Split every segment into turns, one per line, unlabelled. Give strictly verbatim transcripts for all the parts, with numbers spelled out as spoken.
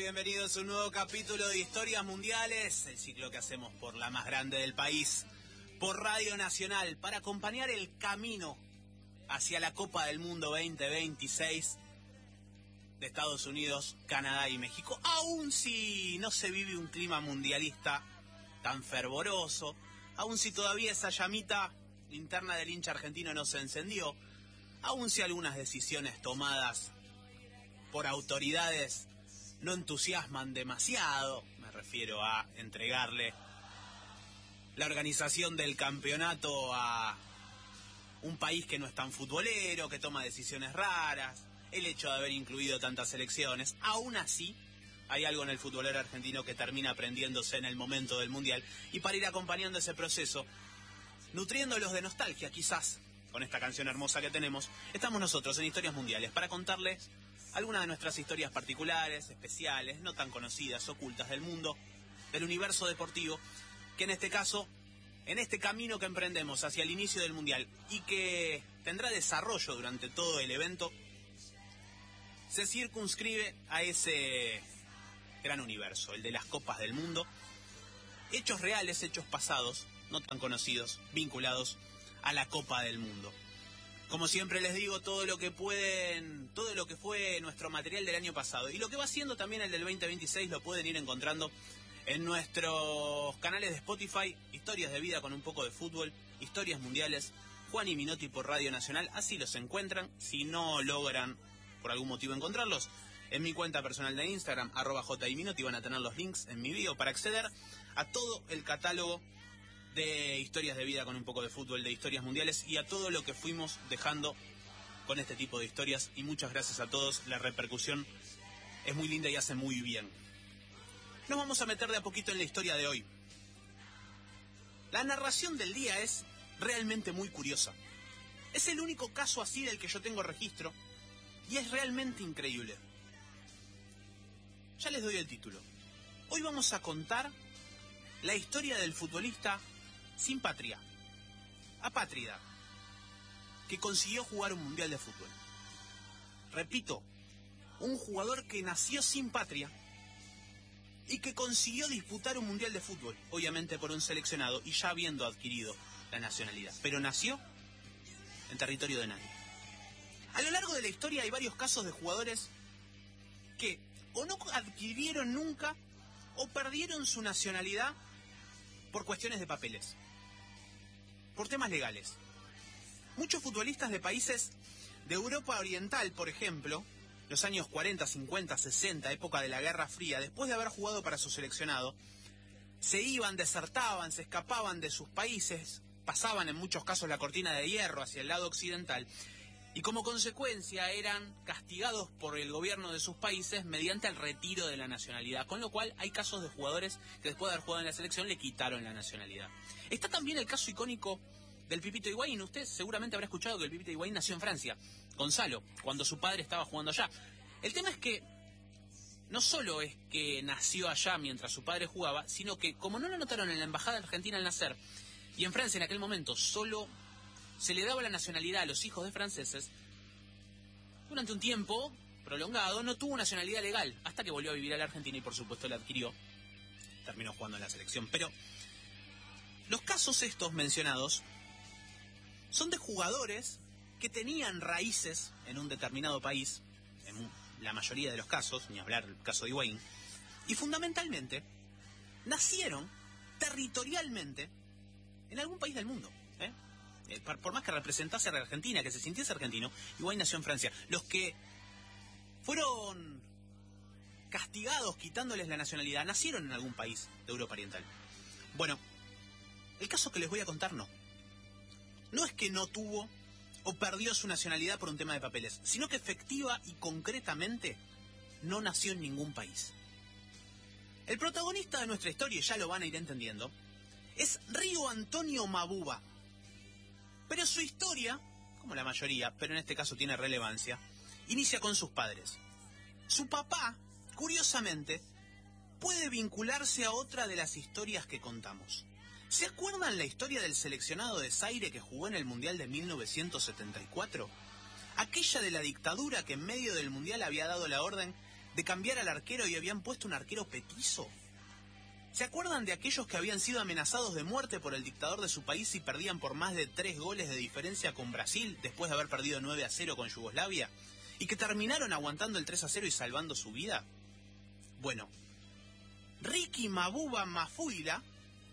bienvenidos a un nuevo capítulo de Historias Mundiales, el ciclo que hacemos por la más grande del país, por Radio Nacional, para acompañar el camino hacia la Copa del Mundo veinte veintiséis de Estados Unidos, Canadá y México, aun si no se vive un clima mundialista tan fervoroso, aun si todavía esa llamita interna del hincha argentino no se encendió, aun si algunas decisiones tomadas por autoridades no entusiasman demasiado, me refiero a entregarle la organización del campeonato a un país que no es tan futbolero, que toma decisiones raras, el hecho de haber incluido tantas selecciones. Aún así, hay algo en el futbolero argentino que termina prendiéndose en el momento del Mundial, y para ir acompañando ese proceso, nutriéndolos de nostalgia quizás, con esta canción hermosa que tenemos, estamos nosotros en Historias Mundiales para contarles algunas de nuestras historias particulares, especiales, no tan conocidas, ocultas del mundo, del universo deportivo, que en este caso, en este camino que emprendemos hacia el inicio del Mundial y que tendrá desarrollo durante todo el evento, se circunscribe a ese gran universo, el de las Copas del Mundo, hechos reales, hechos pasados, no tan conocidos, vinculados a la Copa del Mundo. Como siempre les digo, todo lo que pueden, todo lo que fue nuestro material del año pasado y lo que va siendo también el del veinte veintiséis lo pueden ir encontrando en nuestros canales de Spotify, Historias de Vida con un poco de fútbol, Historias Mundiales, Juan y Minotti por Radio Nacional, así los encuentran. Si no logran por algún motivo encontrarlos, en mi cuenta personal de Instagram, arroba jiminotti, van a tener los links en mi bio para acceder a todo el catálogo de Historias de Vida con un poco de fútbol, de Historias Mundiales y a todo lo que fuimos dejando con este tipo de historias. Y muchas gracias a todos, la repercusión es muy linda y hace muy bien. Nos vamos a meter de a poquito en la historia de hoy. La narración del día es realmente muy curiosa. Es el único caso así del que yo tengo registro y es realmente increíble. Ya les doy el título. Hoy vamos a contar la historia del futbolista sin patria, apátrida, que consiguió jugar un mundial de fútbol. Repito, un jugador que nació sin patria y que consiguió disputar un mundial de fútbol, obviamente por un seleccionado y ya habiendo adquirido la nacionalidad, pero nació en territorio de nadie. A lo largo de la historia hay varios casos de jugadores que o no adquirieron nunca o perdieron su nacionalidad por cuestiones de papeles, por temas legales. Muchos futbolistas de países de Europa Oriental, por ejemplo, los años cuarenta, cincuenta, sesenta, época de la Guerra Fría, después de haber jugado para su seleccionado, se iban, desertaban, se escapaban de sus países, pasaban en muchos casos la cortina de hierro hacia el lado occidental, y como consecuencia eran castigados por el gobierno de sus países mediante el retiro de la nacionalidad, con lo cual hay casos de jugadores que después de haber jugado en la selección le quitaron la nacionalidad. Está también el caso icónico del Pipito Higuaín. Usted seguramente habrá escuchado que el Pipito Higuaín nació en Francia, Gonzalo, cuando su padre estaba jugando allá. El tema es que no solo es que nació allá mientras su padre jugaba, sino que como no lo anotaron en la embajada argentina al nacer, y en Francia en aquel momento solo se le daba la nacionalidad a los hijos de franceses, durante un tiempo prolongado no tuvo nacionalidad legal, hasta que volvió a vivir a la Argentina y por supuesto la adquirió, terminó jugando en la selección. Pero los casos estos mencionados son de jugadores que tenían raíces en un determinado país, en la mayoría de los casos, ni hablar del caso de Higuaín, y fundamentalmente nacieron territorialmente en algún país del mundo, ¿eh? Por más que representase a la Argentina, que se sintiese argentino, Higuaín nació en Francia. Los que fueron castigados quitándoles la nacionalidad nacieron en algún país de Europa Oriental. Bueno, el caso que les voy a contar no. No es que no tuvo o perdió su nacionalidad por un tema de papeles, sino que efectiva y concretamente no nació en ningún país. El protagonista de nuestra historia, ya lo van a ir entendiendo, es Río Antonio Mabuba. Pero su historia, como la mayoría, pero en este caso tiene relevancia, inicia con sus padres. Su papá, curiosamente, puede vincularse a otra de las historias que contamos. ¿Se acuerdan la historia del seleccionado de Zaire que jugó en el Mundial de mil novecientos setenta y cuatro? Aquella de la dictadura que en medio del Mundial había dado la orden de cambiar al arquero y habían puesto un arquero petizo? ¿Se acuerdan de aquellos que habían sido amenazados de muerte por el dictador de su país y perdían por más de tres goles de diferencia con Brasil después de haber perdido nueve a cero con Yugoslavia? ¿Y que terminaron aguantando el tres a cero y salvando su vida? Bueno, Ricky Mabuba Mafuila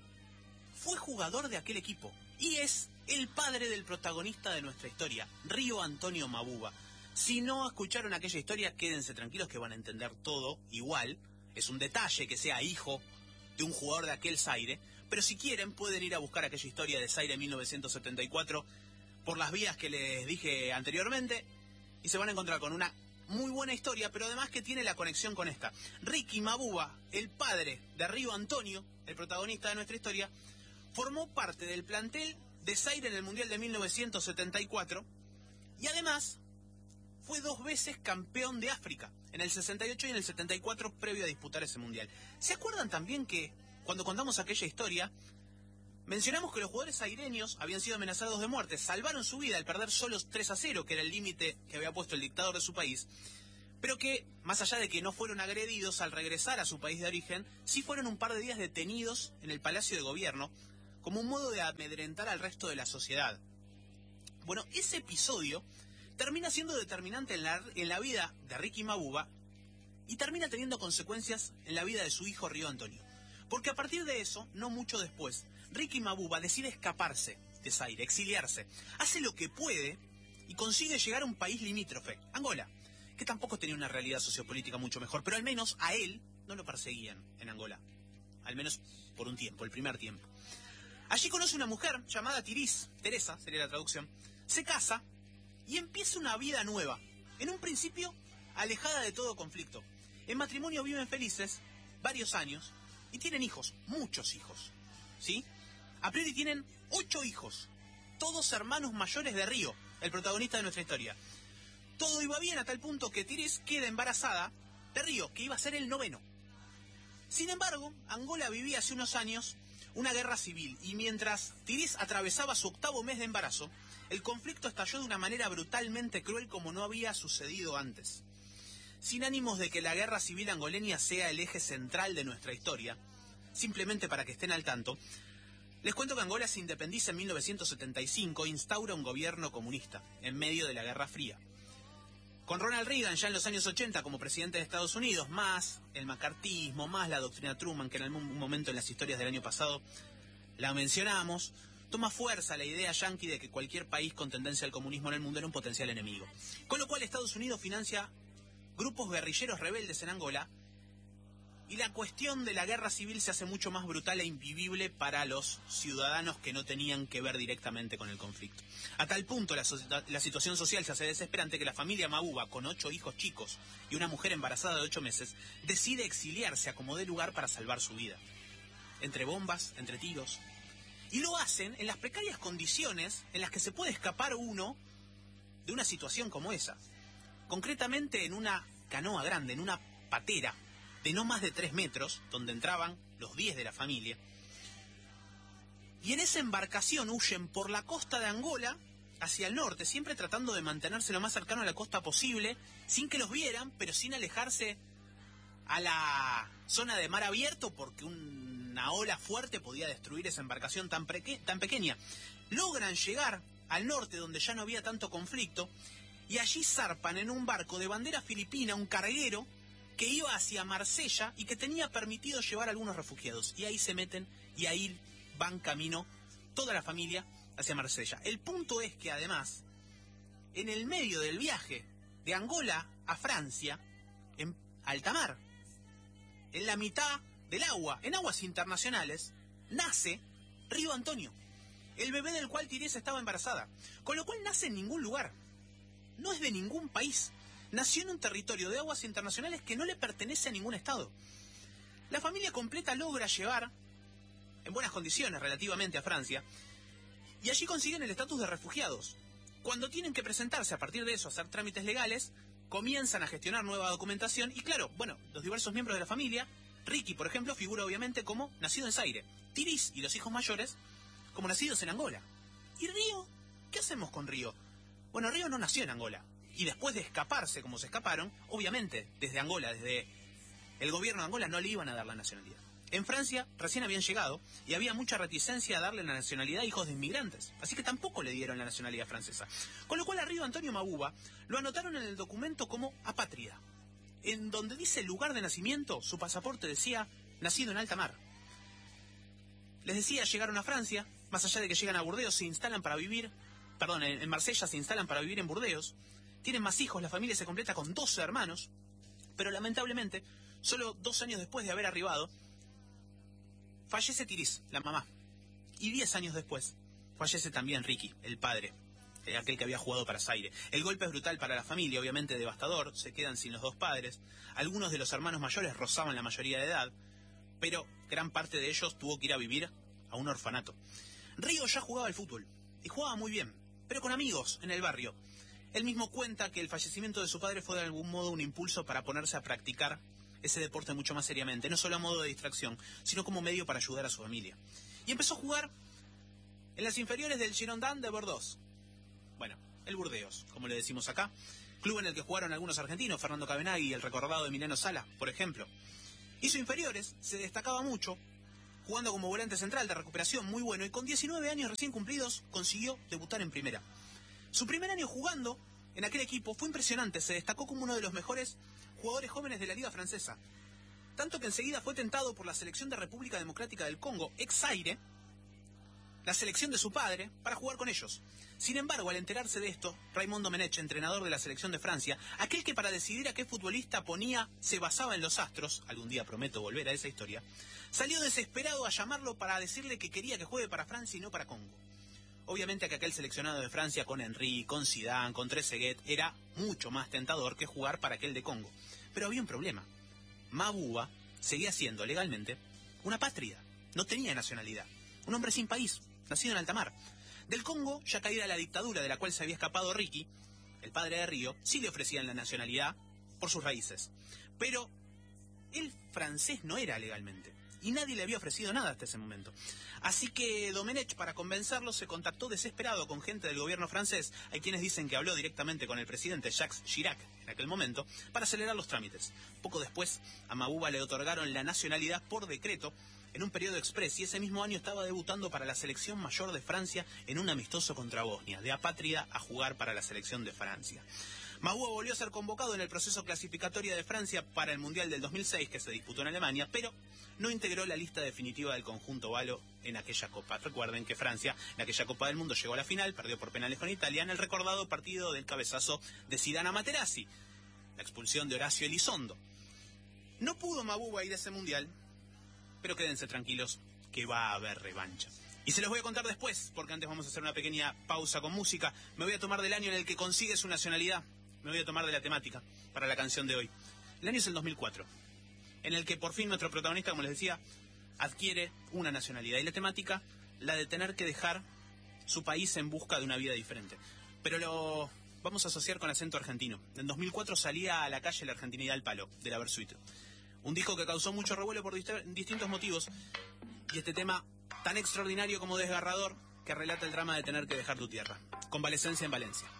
fue jugador de aquel equipo y es el padre del protagonista de nuestra historia, Río Antonio Mabuba. Si no escucharon aquella historia, quédense tranquilos que van a entender todo igual. Es un detalle que sea hijo de un jugador de aquel Zaire, pero si quieren pueden ir a buscar aquella historia de Zaire mil novecientos setenta y cuatro por las vías que les dije anteriormente y se van a encontrar con una muy buena historia, pero además que tiene la conexión con esta. Ricky Mabuba, el padre de Río Antonio, el protagonista de nuestra historia, formó parte del plantel de Zaire en el Mundial de mil novecientos setenta y cuatro y además fue dos veces campeón de África, en el sesenta y ocho y en el setenta y cuatro, previo a disputar ese mundial. ¿Se acuerdan también que, cuando contamos aquella historia, mencionamos que los jugadores aireños habían sido amenazados de muerte, salvaron su vida al perder solo tres a cero, que era el límite que había puesto el dictador de su país, pero que, más allá de que no fueron agredidos al regresar a su país de origen, sí fueron un par de días detenidos en el Palacio de Gobierno, como un modo de amedrentar al resto de la sociedad? Bueno, ese episodio termina siendo determinante en la, en la vida de Ricky Mabuba y termina teniendo consecuencias en la vida de su hijo Río Antonio. Porque a partir de eso, no mucho después, Ricky Mabuba decide escaparse de Zaire, exiliarse. Hace lo que puede y consigue llegar a un país limítrofe, Angola, que tampoco tenía una realidad sociopolítica mucho mejor, pero al menos a él no lo perseguían en Angola. Al menos por un tiempo, el primer tiempo. Allí conoce una mujer llamada Tiris, Teresa sería la traducción, se casa y empieza una vida nueva, en un principio alejada de todo conflicto. En matrimonio viven felices varios años y tienen hijos, muchos hijos, ¿sí? A priori tienen ocho hijos, todos hermanos mayores de Río, el protagonista de nuestra historia. Todo iba bien a tal punto que Tiris queda embarazada de Río, que iba a ser el noveno. Sin embargo, Angola vivía hace unos años una guerra civil y mientras Tiris atravesaba su octavo mes de embarazo, el conflicto estalló de una manera brutalmente cruel como no había sucedido antes. Sin ánimos de que la guerra civil angoleña sea el eje central de nuestra historia, simplemente para que estén al tanto, les cuento que Angola se independiza en mil novecientos setenta y cinco e instaura un gobierno comunista, en medio de la Guerra Fría. Con Ronald Reagan ya en los años ochenta como presidente de Estados Unidos, más el macartismo, más la doctrina Truman, que en algún momento en las historias del año pasado la mencionamos, toma fuerza la idea yanqui de que cualquier país con tendencia al comunismo en el mundo era un potencial enemigo. Con lo cual Estados Unidos financia grupos guerrilleros rebeldes en Angola y la cuestión de la guerra civil se hace mucho más brutal e invivible para los ciudadanos que no tenían que ver directamente con el conflicto. A tal punto la, so la situación social se hace desesperante que la familia Mabuba, con ocho hijos chicos y una mujer embarazada de ocho meses, decide exiliarse a como dé lugar para salvar su vida. Entre bombas, entre tiros. Y lo hacen en las precarias condiciones en las que se puede escapar uno de una situación como esa. Concretamente en una canoa grande, en una patera de no más de tres metros, donde entraban los diez de la familia. Y en esa embarcación huyen por la costa de Angola hacia el norte, siempre tratando de mantenerse lo más cercano a la costa posible, sin que los vieran, pero sin alejarse a la zona de mar abierto, porque una ola fuerte podía destruir esa embarcación tan, tan pequeña. Logran llegar al norte, donde ya no había tanto conflicto, y allí zarpan en un barco de bandera filipina, un carguero, que iba hacia Marsella y que tenía permitido llevar a algunos refugiados. Y ahí se meten y ahí van camino toda la familia hacia Marsella. El punto es que además, en el medio del viaje de Angola a Francia, en alta mar, en la mitad del agua, en aguas internacionales, nace Río Antonio, el bebé del cual Teresa estaba embarazada. Con lo cual nace en ningún lugar, no es de ningún país. Nació en un territorio de aguas internacionales que no le pertenece a ningún estado. La familia completa logra llevar, en buenas condiciones relativamente, a Francia, y allí consiguen el estatus de refugiados. Cuando tienen que presentarse a partir de eso, a hacer trámites legales, comienzan a gestionar nueva documentación, y claro, bueno, los diversos miembros de la familia, Ricky, por ejemplo, figura obviamente como nacido en Zaire, Tiris y los hijos mayores como nacidos en Angola. ¿Y Río? ¿Qué hacemos con Río? Bueno, Río no nació en Angola. y después de escaparse como se escaparon, obviamente, desde Angola, desde el gobierno de Angola, no le iban a dar la nacionalidad. En Francia recién habían llegado y había mucha reticencia a darle la nacionalidad a hijos de inmigrantes, así que tampoco le dieron la nacionalidad francesa. Con lo cual a Río Antonio Mabuba lo anotaron en el documento como apátrida. En donde dice el lugar de nacimiento, su pasaporte decía nacido en alta mar. Les decía, llegaron a Francia, más allá de que llegan a Burdeos, se instalan para vivir, perdón, en Marsella se instalan para vivir en Burdeos, tienen más hijos, la familia se completa con doce hermanos, pero lamentablemente, solo dos años después de haber arribado, fallece Thérèse, la mamá. Y diez años después, fallece también Ricky, el padre, aquel que había jugado para Zaire. El golpe es brutal para la familia, obviamente devastador, se quedan sin los dos padres. Algunos de los hermanos mayores rozaban la mayoría de edad, pero gran parte de ellos tuvo que ir a vivir a un orfanato. Río ya jugaba al fútbol, y jugaba muy bien, pero con amigos en el barrio. Él mismo cuenta que el fallecimiento de su padre fue de algún modo un impulso para ponerse a practicar ese deporte mucho más seriamente, no solo a modo de distracción, sino como medio para ayudar a su familia. Y empezó a jugar en las inferiores del Girondins de Bordeaux. Bueno, el Burdeos, como le decimos acá, club en el que jugaron algunos argentinos, Fernando Cabenagui y el recordado Emiliano Sala, por ejemplo. Hizo inferiores, se destacaba mucho, jugando como volante central de recuperación muy bueno, y con diecinueve años recién cumplidos consiguió debutar en primera. Su primer año jugando en aquel equipo fue impresionante, se destacó como uno de los mejores jugadores jóvenes de la Liga Francesa. Tanto que enseguida fue tentado por la selección de República Democrática del Congo, ex Zaire, la selección de su padre, para jugar con ellos. Sin embargo, al enterarse de esto, Raymond Domenech, entrenador de la selección de Francia, aquel que para decidir a qué futbolista ponía se basaba en los astros, algún día prometo volver a esa historia, salió desesperado a llamarlo para decirle que quería que juegue para Francia y no para Congo. Obviamente que aquel seleccionado de Francia con Henry, con Zidane, con Trezeguet, era mucho más tentador que jugar para aquel de Congo. Pero había un problema. Mabuba seguía siendo legalmente una apátrida. No tenía nacionalidad. Un hombre sin país, nacido en alta mar. Del Congo, ya caída la dictadura de la cual se había escapado Ricky, el padre de Río, sí le ofrecían la nacionalidad por sus raíces. Pero él francés no era legalmente. Y nadie le había ofrecido nada hasta ese momento. Así que Domenech, para convencerlo, se contactó desesperado con gente del gobierno francés. Hay quienes dicen que habló directamente con el presidente Jacques Chirac en aquel momento para acelerar los trámites. Poco después, a Mabuba le otorgaron la nacionalidad por decreto en un periodo express, y ese mismo año estaba debutando para la selección mayor de Francia en un amistoso contra Bosnia, de apátrida a jugar para la selección de Francia. Mabuba volvió a ser convocado en el proceso clasificatorio de Francia para el Mundial del dos mil seis, que se disputó en Alemania, pero no integró la lista definitiva del conjunto balo en aquella Copa. Recuerden que Francia, en aquella Copa del Mundo, llegó a la final, perdió por penales con Italia en el recordado partido del cabezazo de Zidane a Materazzi, la expulsión de Horacio Elizondo. No pudo Mabuba ir a ese Mundial, pero quédense tranquilos que va a haber revancha. Y se los voy a contar después, porque antes vamos a hacer una pequeña pausa con música. Me voy a tomar del año en el que consigue su nacionalidad. Me voy a tomar de la temática para la canción de hoy. El año es el dos mil cuatro, en el que por fin nuestro protagonista, como les decía, adquiere una nacionalidad. Y la temática, la de tener que dejar su país en busca de una vida diferente. Pero lo vamos a asociar con acento argentino. En dos mil cuatro salía a la calle La Argentinidad al Palo, de la Versuit. Un disco que causó mucho revuelo por dist- distintos motivos. Y este tema tan extraordinario como desgarrador, que relata el drama de tener que dejar tu tierra. Convalecencia en Valencia.